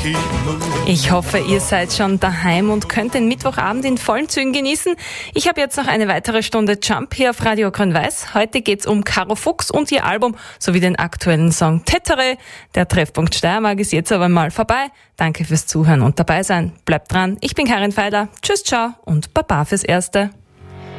Ich hoffe, ihr seid schon daheim und könnt den Mittwochabend in vollen Zügen genießen. Ich habe jetzt noch eine weitere Stunde Jump hier auf Radio Grün-Weiß. Heute geht's um Caro Fuchs und ihr Album sowie den aktuellen Song Tettere. Der Treffpunkt Steiermark ist jetzt aber mal vorbei. Danke fürs Zuhören und dabei sein. Bleibt dran. Ich bin Karin Feiler. Tschüss, ciao und Baba fürs Erste.